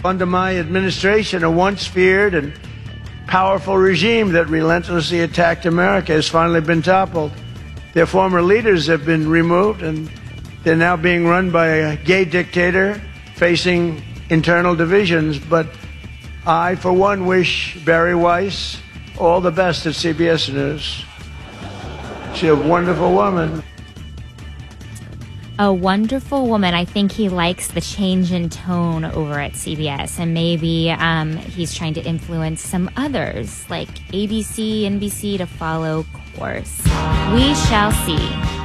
Under my administration, a once feared and powerful regime that relentlessly attacked America has finally been toppled. Their former leaders have been removed, and they're now being run by a gay dictator facing internal divisions. But I, for one, wish Bari Weiss all the best at CBS News. She's a wonderful woman. A wonderful woman. I think he likes the change in tone over at CBS, and maybe he's trying to influence some others like ABC, NBC to follow course. We shall see.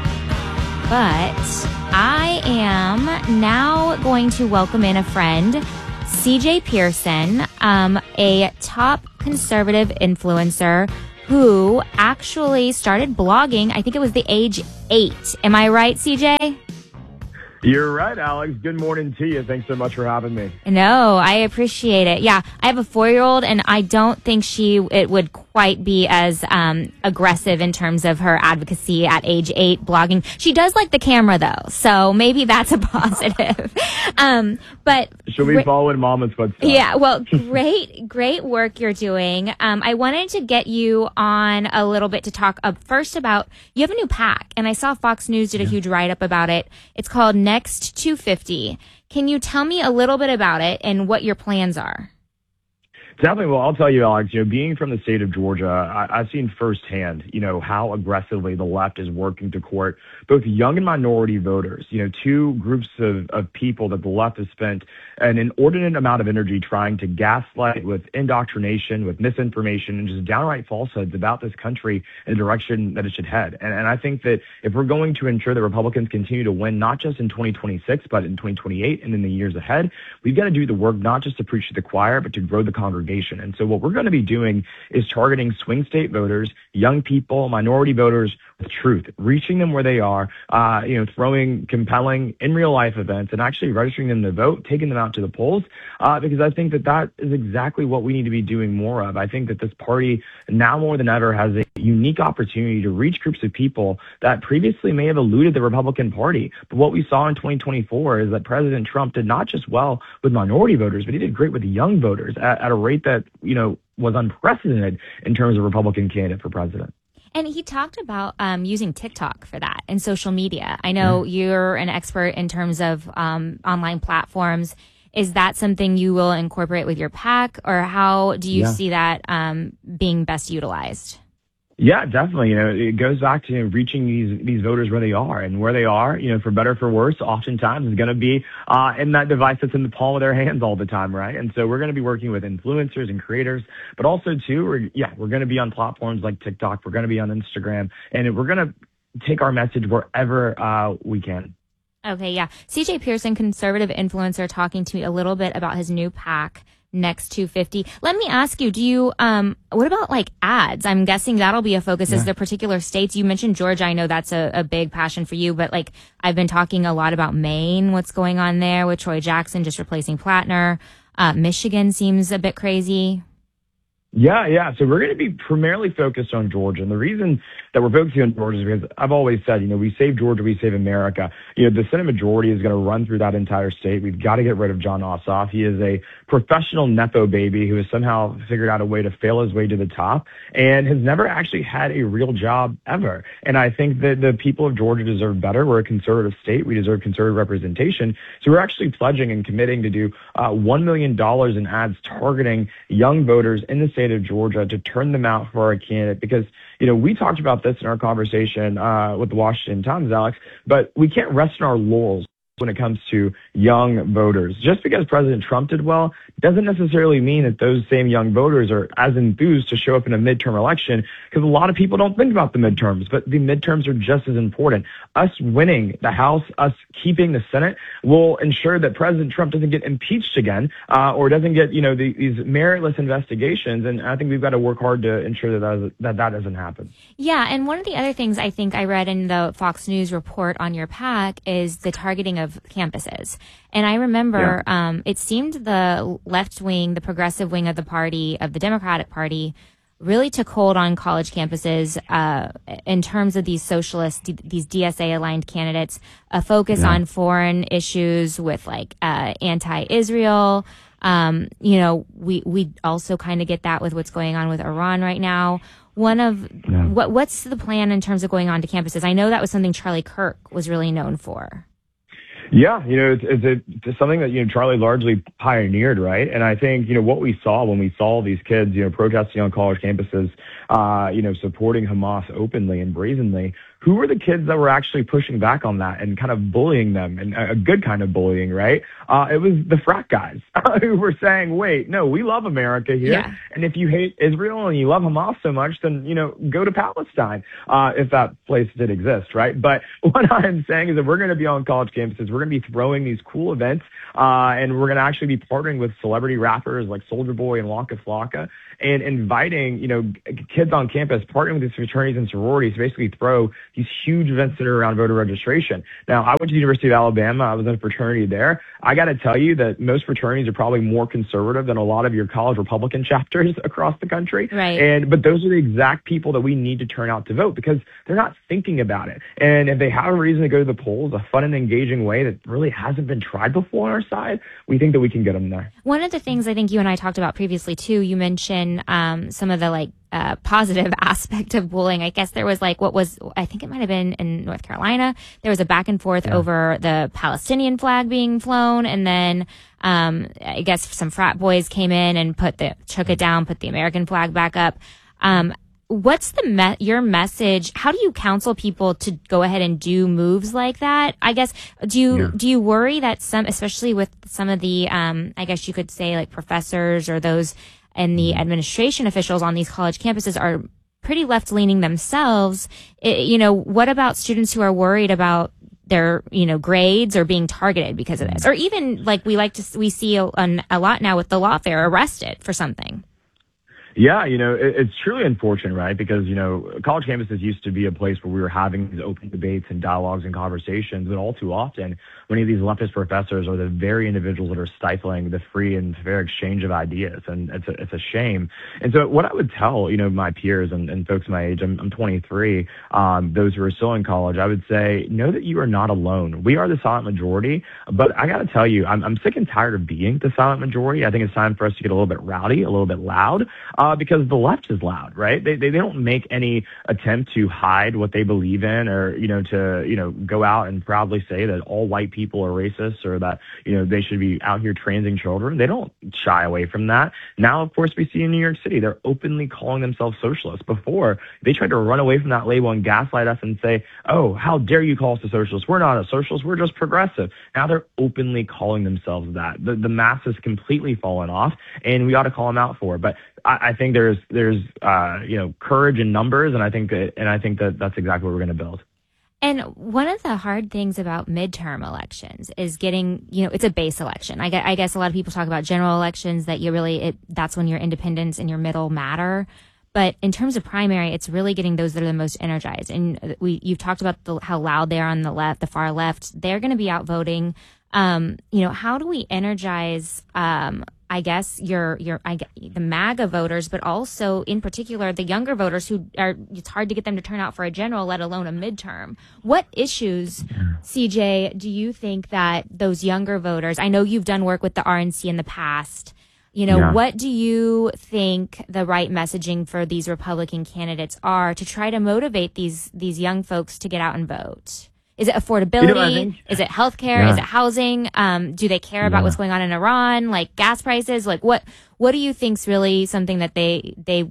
But I am now going to welcome in a friend, CJ Pearson, a top conservative influencer who actually started blogging, I think it was the age 8. Am I right, CJ? You're right, Alex. Good morning to you. Thanks so much for having me. No, I appreciate it. Yeah, I have a 4-year-old, and I don't think it would quite be as aggressive in terms of her advocacy at age 8 blogging. She does like the camera, though, so maybe that's a positive. But she'll be following Mama's footsteps. Yeah, well, great work you're doing. I wanted to get you on a little bit to talk first about, you have a new PAC, and I saw Fox News did a huge write-up about it. It's called Next 250. Can you tell me a little bit about it and what your plans are? Definitely. Well, I'll tell you, Alex, being from the state of Georgia, I've seen firsthand, how aggressively the left is working to court both young and minority voters, two groups of people that the left has spent an inordinate amount of energy trying to gaslight with indoctrination, with misinformation, and just downright falsehoods about this country in the direction that it should head. And I think that if we're going to ensure that Republicans continue to win, not just in 2026, but in 2028 and in the years ahead, we've got to do the work not just to preach to the choir, but to grow the congregation. And so what we're going to be doing is targeting swing state voters, young people, minority voters with truth, reaching them where they are, throwing compelling in real life events and actually registering them to vote, taking them out to the polls, because I think that is exactly what we need to be doing more of. I think that this party now more than ever has a unique opportunity to reach groups of people that previously may have eluded the Republican Party. But what we saw in 2024 is that President Trump did not just well with minority voters, but he did great with young voters at a rate that, was unprecedented in terms of Republican candidate for president. And he talked about using TikTok for that and social media. I know you're an expert in terms of online platforms. Is that something you will incorporate with your PAC, or how do you see that being best utilized? Yeah, definitely. It goes back to reaching these voters where they are, and where they are, for better or for worse, oftentimes is going to be in that device that's in the palm of their hands all the time, right? And so we're going to be working with influencers and creators, but also too, we're going to be on platforms like TikTok, we're going to be on Instagram, and we're going to take our message wherever we can. Okay, yeah. CJ Pearson, conservative influencer, talking to me a little bit about his new PAC, Next 250. Let me ask you, what about like ads? I'm guessing that'll be a focus as the particular states. You mentioned Georgia. I know that's a big passion for you, but like I've been talking a lot about Maine, what's going on there with Troy Jackson just replacing Plattner. Michigan seems a bit crazy. Yeah. So we're going to be primarily focused on Georgia. And the reason that we're focusing on Georgia is because I've always said, we save Georgia, we save America. The Senate majority is going to run through that entire state. We've got to get rid of Jon Ossoff. He is a professional Nepo baby who has somehow figured out a way to fail his way to the top and has never actually had a real job ever. And I think that the people of Georgia deserve better. We're a conservative state. We deserve conservative representation. So we're actually pledging and committing to do $1 million in ads targeting young voters in the state of Georgia to turn them out for our candidate, because we talked about this in our conversation with the Washington Times, Alex, but we can't rest on our laurels when it comes to young voters. Just because President Trump did well doesn't necessarily mean that those same young voters are as enthused to show up in a midterm election, because a lot of people don't think about the midterms, but the midterms are just as important. Us winning the House, us keeping the Senate will ensure that President Trump doesn't get impeached again or doesn't get, these meritless investigations. And I think we've got to work hard to ensure that doesn't happen. Yeah. And one of the other things I think I read in the Fox News report on your PAC is the targeting of campuses. And I remember it seemed the left wing, the progressive wing of the party, of the Democratic Party, really took hold on college campuses in terms of these socialist, these DSA-aligned candidates, a focus on foreign issues with like anti-Israel. We also kind of get that with what's going on with Iran right now. What's the plan in terms of going on to campuses? I know that was something Charlie Kirk was really known for. Yeah, it's something that, Charlie largely pioneered, right? And I think, what we saw when we saw these kids, protesting on college campuses, supporting Hamas openly and brazenly, who were the kids that were actually pushing back on that and kind of bullying them, and a good kind of bullying, right? It was the frat guys who were saying, wait, no, we love America here. Yeah. And if you hate Israel and you love Hamas so much, then, go to Palestine, if that place did exist, right? But what I'm saying is that we're going to be on college campuses. We're going to be throwing these cool events, and we're going to actually be partnering with celebrity rappers like Soulja Boy and Waka Flocka, and inviting, kids on campus, partnering with these fraternities and sororities to basically throw these huge events that are around voter registration. Now, I went to the University of Alabama. I was in a fraternity there. I got to tell you that most fraternities are probably more conservative than a lot of your college Republican chapters across the country. Right. But those are the exact people that we need to turn out to vote, because they're not thinking about it. And if they have a reason to go to the polls, a fun and engaging way that really hasn't been tried before on our side, we think that we can get them there. One of the things I think you and I talked about previously too, you mentioned some of the positive aspect of bullying. I guess there was I think it might have been in North Carolina. There was a back and forth over the Palestinian flag being flown. And then, I guess some frat boys came in and took it down, put the American flag back up. What's your message? How do you counsel people to go ahead and do moves like that? I guess, do you worry that especially with some of the, I guess you could say like professors or those and the administration officials on these college campuses are pretty left-leaning themselves? What about students who are worried about their, grades or being targeted because of this? Or even we see a lot now with the lawfare arrested for something. Yeah, it's truly unfortunate, right? Because, college campuses used to be a place where we were having these open debates and dialogues and conversations, but all too often, many of these leftist professors are the very individuals that are stifling the free and fair exchange of ideas, and it's a shame. And so what I would tell, my peers and folks my age, I'm 23, those who are still in college, I would say, know that you are not alone. We are the silent majority, but I got to tell you, I'm sick and tired of being the silent majority. I think it's time for us to get a little bit rowdy, a little bit loud, because the left is loud, right? They don't make any attempt to hide what they believe in, or, to, go out and proudly say that all white people are racist, or that, they should be out here transing children. They don't shy away from that. Now, of course, we see in New York City, they're openly calling themselves socialists. Before, they tried to run away from that label and gaslight us and say, oh, how dare you call us a socialist? We're not a socialist. We're just progressive. Now they're openly calling themselves that. The mask has completely fallen off, and we ought to call them out for it. But I think there's courage in numbers, and I think that that's exactly what we're going to build. And one of the hard things about midterm elections is getting, it's a base election. I guess a lot of people talk about general elections that that's when your independents and your middle matter. But in terms of primary, it's really getting those that are the most energized. And you've talked about how loud they are on the left, the far left. They're going to be out voting. How do we energize, I guess the MAGA voters, but also in particular the younger voters it's hard to get them to turn out for a general, let alone a midterm. What issues, CJ, do you think that those younger voters, I know you've done work with the RNC in the past, what do you think the right messaging for these Republican candidates are to try to motivate these young folks to get out and vote? Is it affordability? Is it healthcare? Yeah. Is it housing? Do they care about what's going on in Iran? Like gas prices? Like what do you think's really something that they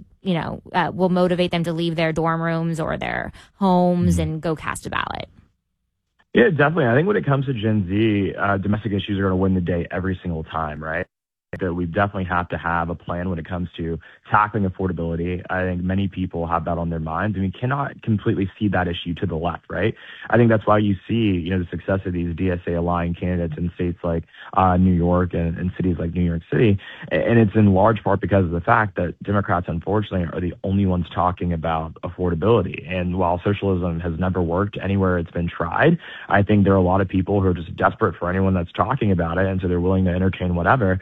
will motivate them to leave their dorm rooms or their homes and go cast a ballot? Yeah, definitely. I think when it comes to Gen Z, domestic issues are going to win the day every single time, right? That we definitely have to have a plan when it comes to tackling affordability. I think many people have that on their minds, and we cannot completely see that issue to the left, right? I think that's why you see, the success of these DSA-aligned candidates in states like New York and cities like New York City. And it's in large part because of the fact that Democrats, unfortunately, are the only ones talking about affordability. And while socialism has never worked anywhere it's been tried, I think there are a lot of people who are just desperate for anyone that's talking about it, and so they're willing to entertain whatever. And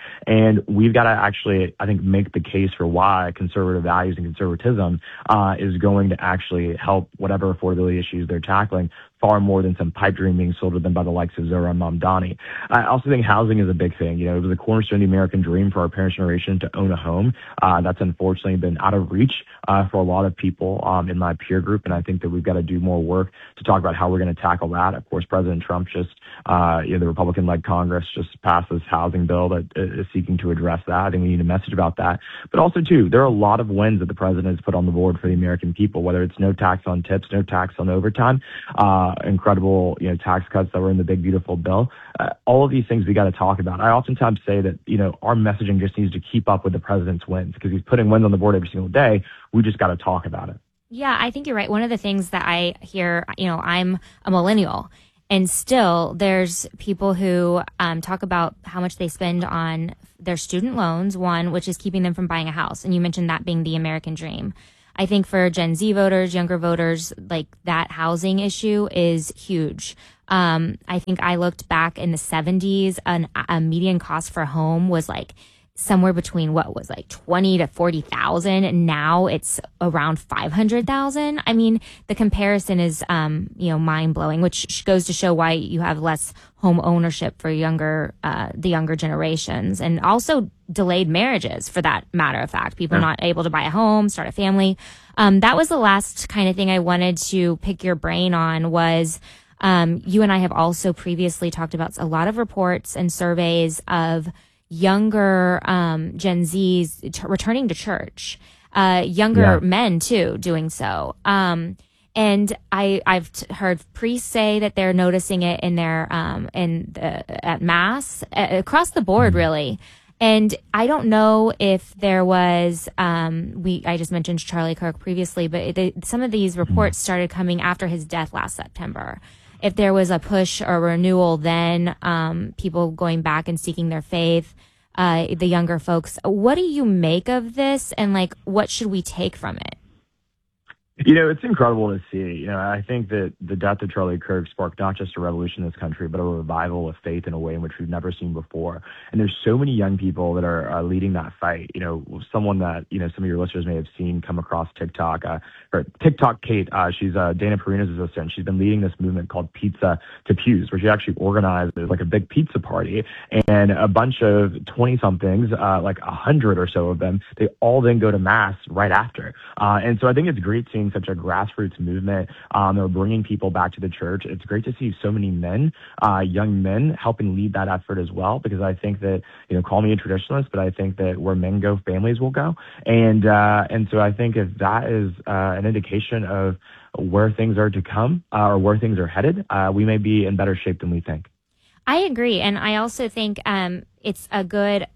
And we've got to actually, I think, make the case for why conservative values and conservatism is going to actually help whatever affordability issues they're tackling far more than some pipe dream being sold to them by the likes of Zohran Mamdani. I also think housing is a big thing. It was a cornerstone of the American dream for our parents' generation to own a home. That's unfortunately been out of reach for a lot of people in my peer group, and I think that we've got to do more work to talk about how we're going to tackle that. Of course, President Trump the Republican-led Congress just passed this housing bill that is seeking to address that. I think we need a message about that. But also, too, there are a lot of wins that the president has put on the board for the American people, whether it's no tax on tips, no tax on overtime, incredible, tax cuts that were in the big, beautiful bill. All of these things we got to talk about. I oftentimes say that, our messaging just needs to keep up with the president's wins because he's putting wins on the board every single day. We just got to talk about it. Yeah, I think you're right. One of the things that I hear, I'm a millennial, and still there's people who talk about how much they spend on their student loans, one, which is keeping them from buying a house. And you mentioned that being the American dream. I think for Gen Z voters, younger voters, like that housing issue is huge. I think I looked back in the 70s, a median cost for a home was like somewhere between what was like 20 to 40,000. And now it's around 500,000. I mean, the comparison is, mind blowing, which goes to show why you have less home ownership for the younger generations, and also delayed marriages for that matter of fact. People are not able to buy a home, start a family. That was the last kind of thing I wanted to pick your brain on was, you and I have also previously talked about a lot of reports and surveys of younger Gen Zs returning to church, younger men too doing so. And I've heard priests say that they're noticing it in their at mass across the board, really. And I don't know if there was I just mentioned Charlie Kirk previously, but some of these reports started coming after his death last September. If there was a push or renewal, then people going back and seeking their faith, the younger folks. What do you make of this, and what should we take from it? It's incredible to see. I think that the death of Charlie Kirk sparked not just a revolution in this country, but a revival of faith in a way in which we've never seen before. And there's so many young people that are leading that fight. Someone that, some of your listeners may have seen come across TikTok, or TikTok Kate, she's Dana Perina's assistant. She's been leading this movement called Pizza to Pews, where she actually organizes a big pizza party, and a bunch of 20-somethings, 100 or so of them, they all then go to mass right after. And so I think it's great seeing such a grassroots movement. They're bringing people back to the church. It's great to see so many men, young men, helping lead that effort as well, because I think that, call me a traditionalist, but I think that where men go, families will go. And so I think if that is an indication of where things are to come or where things are headed, we may be in better shape than we think. I agree. And I also think it's a good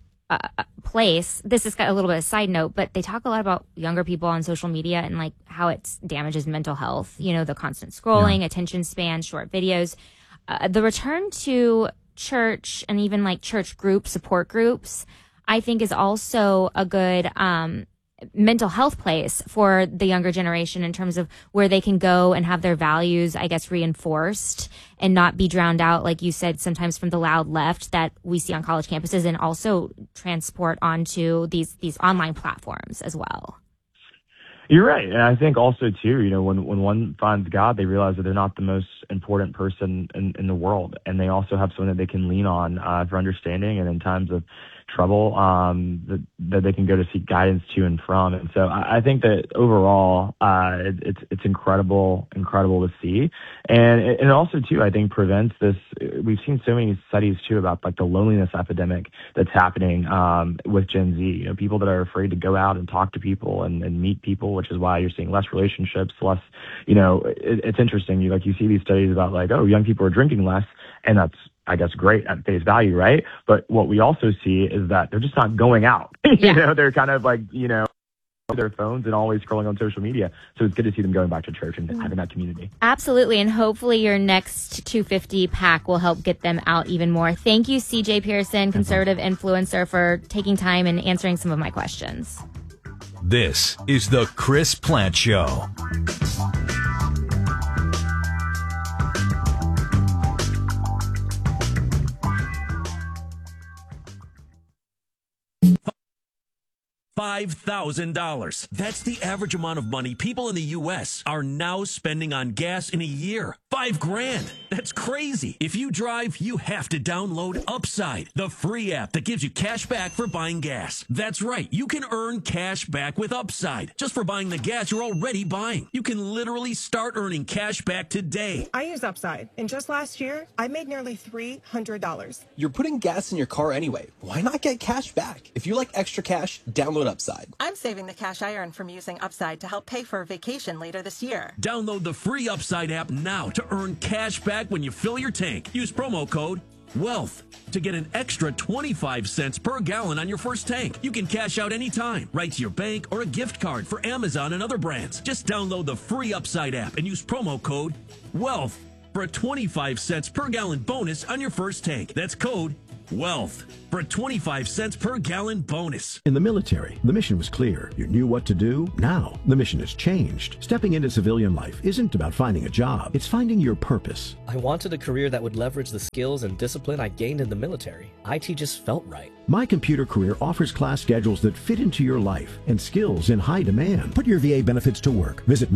place. This is a little bit of a side note, but they talk a lot about younger people on social media and how it damages mental health, the constant scrolling, attention span, short videos. The return to church and even church groups, support groups, I think is also a good mental health place for the younger generation in terms of where they can go and have their values, I guess, reinforced and not be drowned out, like you said, sometimes from the loud left that we see on college campuses, and also transport onto these online platforms as well. You're right. And I think also, too, when one finds God, they realize that they're not the most important person in the world. And they also have someone that they can lean on for understanding, and in times of trouble, that they can go to seek guidance to and from. And so I think that overall, it's incredible to see. And it also, too, I think prevents this. We've seen so many studies, too, about the loneliness epidemic that's happening with Gen Z. People that are afraid to go out and talk to people and meet people, which is why you're seeing less relationships, less, it's interesting. You see these studies about young people are drinking less, and that's, I guess, great at face value, right? But what we also see is that they're just not going out. They're kind of their phones and always scrolling on social media. So it's good to see them going back to church and having that community. Absolutely. And hopefully your next 250 pack will help get them out even more. Thank you, CJ Pearson, conservative influencer, for taking time and answering some of my questions. This is the Chris Plante Show. $5,000. That's the average amount of money people in the U.S. are now spending on gas in a year. $5,000. That's crazy. If you drive, you have to download Upside, the free app that gives you cash back for buying gas. That's right. You can earn cash back with Upside just for buying the gas you're already buying. You can literally start earning cash back today. I use Upside, and just last year, I made nearly $300. You're putting gas in your car anyway. Why not get cash back? If you like extra cash, download Upside. I'm saving the cash I earn from using Upside to help pay for a vacation later this year. Download the free Upside app now to earn cash back when you fill your tank. Use promo code WEALTH to get an extra 25 cents per gallon on your first tank. You can cash out anytime, right to your bank or a gift card for Amazon and other brands. Just download the free Upside app and use promo code WEALTH for a 25 cents per gallon bonus on your first tank. That's code WEALTH for a 25 cents per gallon bonus. In the military, the mission was clear. You knew what to do. Now, the mission has changed. Stepping into civilian life isn't about finding a job. It's finding your purpose. I wanted a career that would leverage the skills and discipline I gained in the military. IT just felt right. My Computer Career offers class schedules that fit into your life and skills in high demand. Put your VA benefits to work. Visit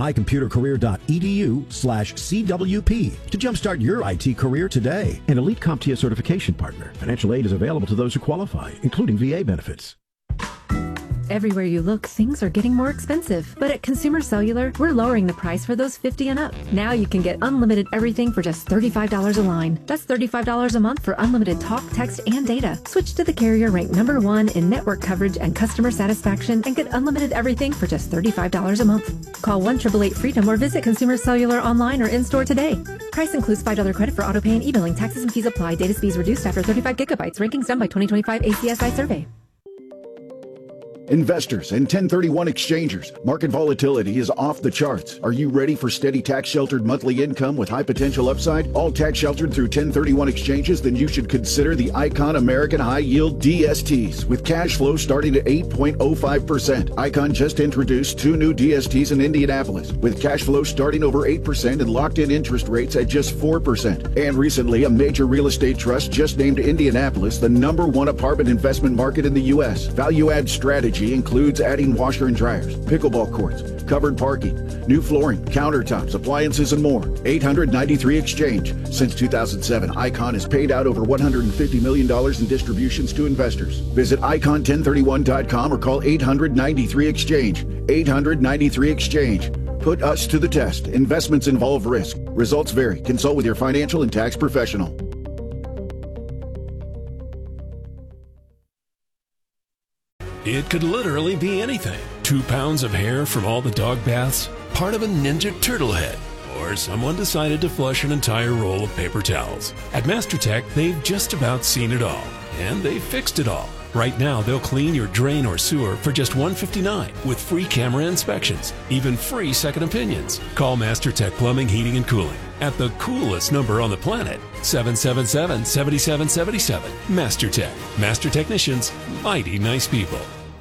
mycomputercareer.edu/CWP to jumpstart your IT career today. An elite CompTIA certification partner. Financial aid is available to those who qualify, including VA benefits. Everywhere you look, things are getting more expensive. But at Consumer Cellular, we're lowering the price for those 50 and up. Now you can get unlimited everything for just $35 a line. That's $35 a month for unlimited talk, text, and data. Switch to the carrier ranked #1 in network coverage and customer satisfaction and get unlimited everything for just $35 a month. Call 1-888-FREEDOM or visit Consumer Cellular online or in-store today. Price includes $5 credit for auto pay and e-billing. Taxes and fees apply. Data speeds reduced after 35 gigabytes. Rankings done by 2025 ACSI survey. Investors and 1031 exchangers, market volatility is off the charts. Are you ready for steady tax-sheltered monthly income with high potential upside? All tax-sheltered through 1031 exchanges? Then you should consider the Icon American High Yield DSTs with cash flow starting at 8.05%. Icon just introduced 2 new DSTs in Indianapolis with cash flow starting over 8% and locked-in interest rates at just 4%. And recently, a major real estate trust just named Indianapolis the #1 apartment investment market in the U.S. Value-add strategy includes adding washer and dryers, pickleball courts, covered parking, new flooring, countertops, appliances, and more. 893 Exchange. Since 2007, Icon has paid out over $150 million in distributions to investors. Visit icon1031.com or call 893 Exchange. 893 Exchange. Put us to the test. Investments involve risk. Results vary. Consult with your financial and tax professional. It could literally be anything. 2 pounds of hair from all the dog baths, part of a Ninja Turtle head, or someone decided to flush an entire roll of paper towels. At MasterTech, they've just about seen it all, and they've fixed it all. Right now, they'll clean your drain or sewer for just $159 with free camera inspections, even free second opinions. Call MasterTech Plumbing, Heating, and Cooling at the coolest number on the planet, 777-7777. MasterTech. Master technicians, mighty nice people.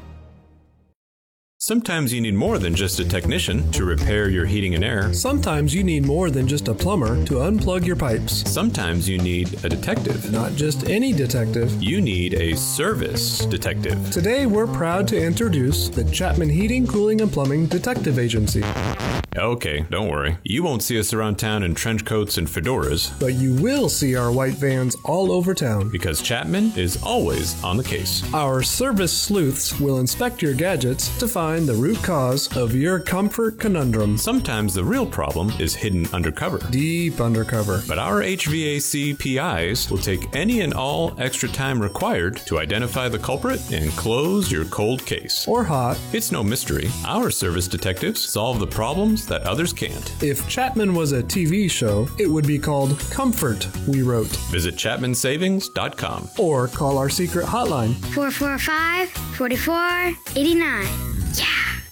Sometimes you need more than just a technician to repair your heating and air. Sometimes you need more than just a plumber to unplug your pipes. Sometimes you need a detective. Not just any detective. You need a service detective. Today we're proud to introduce the Chapman Heating, Cooling, and Plumbing Detective Agency. Okay, don't worry. You won't see us around town in trench coats and fedoras. But you will see our white vans all over town. Because Chapman is always on the case. Our service sleuths will inspect your gadgets to find the root cause of your comfort conundrum. Sometimes the real problem is hidden undercover. Deep undercover. But our HVAC PIs will take any and all extra time required to identify the culprit and close your cold case. Or hot. It's no mystery. Our service detectives solve the problems that others can't. If Chapman was a TV show, it would be called Comfort, we wrote. Visit ChapmanSavings.com. Or call our secret hotline. 445-4489. Yeah!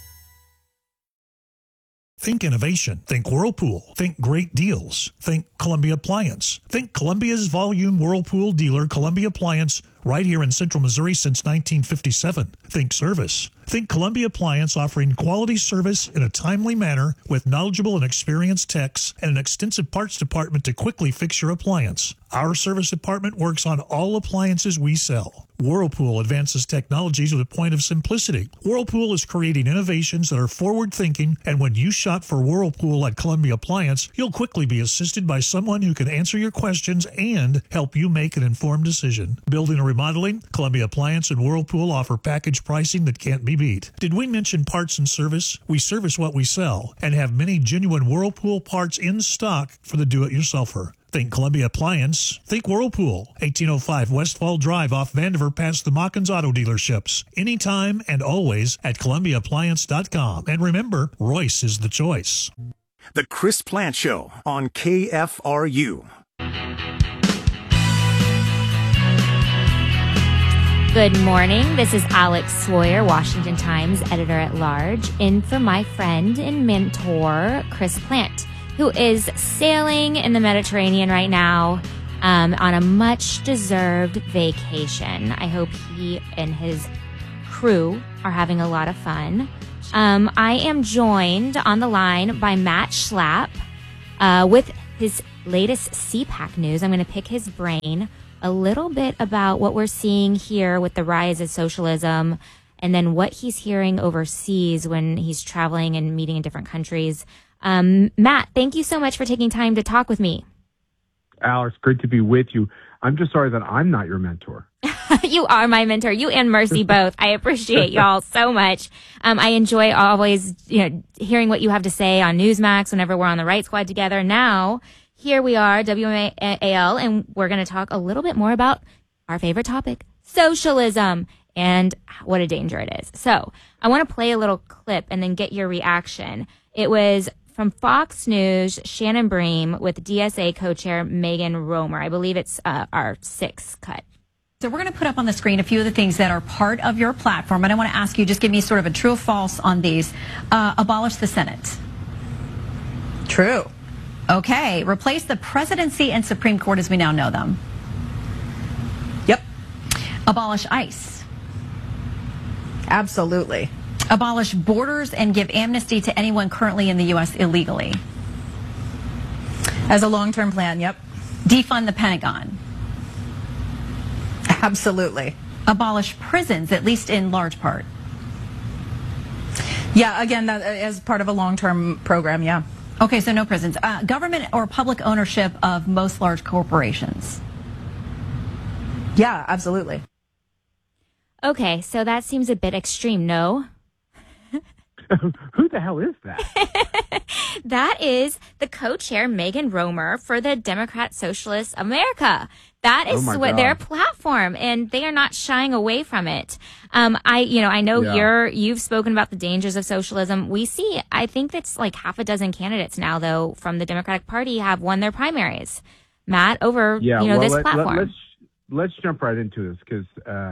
Think innovation. Think Whirlpool. Think great deals. Think Columbia Appliance. Think Columbia's volume Whirlpool dealer, Columbia Appliance, right here in Central Missouri since 1957. Think service. Think Columbia Appliance, offering quality service in a timely manner with knowledgeable and experienced techs and an extensive parts department to quickly fix your appliance. Our service department works on all appliances we sell. Whirlpool advances technologies with a point of simplicity. Whirlpool is creating innovations that are forward-thinking, and when you shop for Whirlpool at Columbia Appliance, you'll quickly be assisted by someone who can answer your questions and help you make an informed decision. Building or remodeling, Columbia Appliance and Whirlpool offer package pricing that can't be beat. Did we mention parts and service? We service what we sell and have many genuine Whirlpool parts in stock for the do-it-yourselfer. Think Columbia Appliance. Think Whirlpool. 1805 Westfall Drive off Vandiver past the Mockins Auto Dealerships. Anytime and always at ColumbiaAppliance.com. And remember, Royce is the choice. The Chris Plant Show on KFRU. Good morning. This is Alex Sawyer, Washington Times editor-at-large, in for my friend and mentor, Chris Plant, who is sailing in the Mediterranean right now on a much-deserved vacation. I hope he and his crew are having a lot of fun. I am joined on the line by Matt Schlapp with his latest CPAC news. I'm going to pick his brain a little bit about what we're seeing here with the rise of socialism, and then what he's hearing overseas when he's traveling and meeting in different countries. Matt, thank you so much for taking time to talk with me. Alex, great to be with you. I'm just sorry that I'm not your mentor. You are my mentor. You and Mercy both. I appreciate y'all so much. I enjoy always, hearing what you have to say on Newsmax whenever we're on the Right Squad together. Now, here we are, WMAL, and we're going to talk a little bit more about our favorite topic, socialism, and what a danger it is. So I want to play a little clip and then get your reaction. It was from Fox News, Shannon Bream with DSA co-chair Megan Romer. I believe it's our 6th cut. So we're going to put up on the screen a few of the things that are part of your platform, and I want to ask you, just give me sort of a true or false on these. Abolish the Senate. True. Okay. Replace the presidency and Supreme Court as we now know them. Yep. Abolish ICE. Absolutely. Abolish borders and give amnesty to anyone currently in the U.S. illegally. As a long-term plan, yep. Defund the Pentagon. Absolutely. Abolish prisons, at least in large part. Yeah, again, that as part of a long-term program, yeah. Okay, so no prisons. Government or public ownership of most large corporations. Yeah, absolutely. Okay, so that seems a bit extreme, no? Who the hell is that? That is the co-chair, Megan Romer, for the Democrat Socialist America. That is what their platform, and they are not shying away from it. I know you've spoken about the dangers of socialism. We see, I think that's like half a dozen candidates now, though, from the Democratic Party have won their primaries. Matt, over this platform. Let's jump right into this because.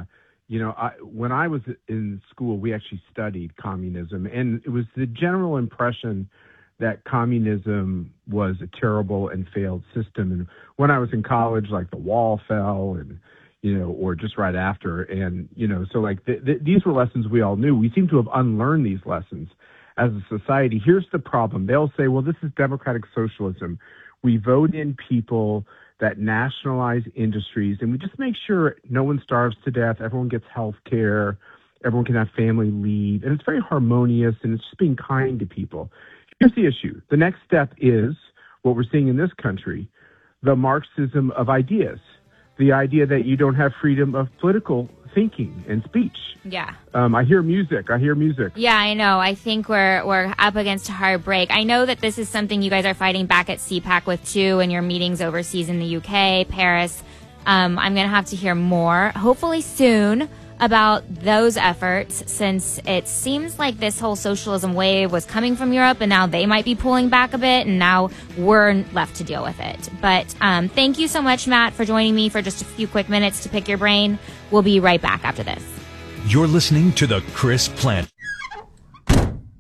When I was in school, we actually studied communism, and it was the general impression that communism was a terrible and failed system. And when I was in college, like the wall fell and, or just right after. And, so like these were lessons we all knew. We seem to have unlearned these lessons as a society. Here's the problem. They'll say, well, this is democratic socialism. We vote in people that nationalize industries, and we just make sure no one starves to death, everyone gets health care, everyone can have family leave, and it's very harmonious, and it's just being kind to people. Here's the issue. The next step is what we're seeing in this country, the Marxism of ideas, the idea that you don't have freedom of political thinking and speech. Yeah. I hear music. Yeah, I know. I think we're up against a hard break. I know that this is something you guys are fighting back at CPAC with, too, in your meetings overseas in the UK, Paris. I'm going to have to hear more, hopefully soon, about those efforts, since it seems like this whole socialism wave was coming from Europe, and now they might be pulling back a bit, and now we're left to deal with it. But thank you so much, Matt, for joining me for just a few quick minutes to pick your brain. We'll be right back after this. You're listening to The Chris Plant.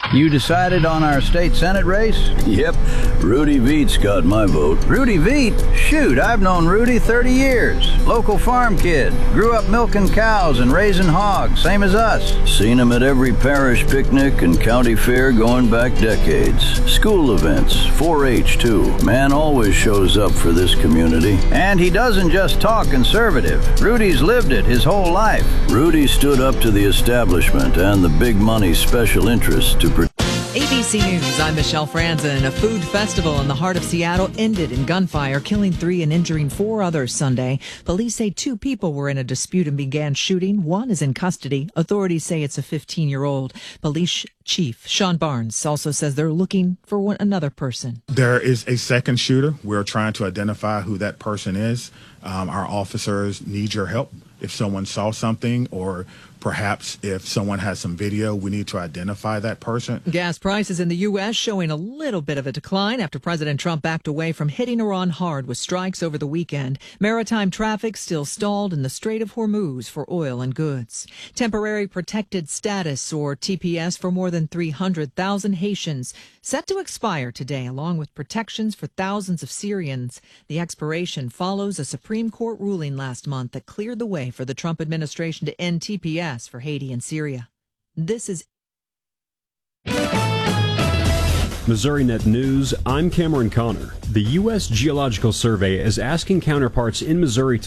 You decided on our state Senate race? Yep, Rudy Veit's got my vote. Rudy Veit? Shoot, I've known Rudy 30 years. Local farm kid. Grew up milking cows and raising hogs, same as us. Seen him at every parish picnic and county fair going back decades. School events, 4-H too. Man always shows up for this community. And he doesn't just talk conservative. Rudy's lived it his whole life. Rudy stood up to the establishment and the big money special interests to ABC News, I'm Michelle Franzen. A food festival in the heart of Seattle ended in gunfire, killing 3 and injuring 4 others Sunday. Police say 2 people were in a dispute and began shooting. 1 is in custody. Authorities say it's a 15-year-old. Police Chief Sean Barnes also says they're looking for another person. There is a second shooter. We're trying to identify who that person is. Our officers need your help. If someone saw something or perhaps if someone has some video, we need to identify that person. Gas prices in the U.S. showing a little bit of a decline after President Trump backed away from hitting Iran hard with strikes over the weekend. Maritime traffic still stalled in the Strait of Hormuz for oil and goods. Temporary protected status, or TPS, for more than 300,000 Haitians set to expire today, along with protections for thousands of Syrians. The expiration follows a Supreme Court ruling last month that cleared the way for the Trump administration to end TPS for Haiti and Syria. This is Missouri Net News. I'm Cameron Connor. The U.S. Geological Survey is asking counterparts in Missouri to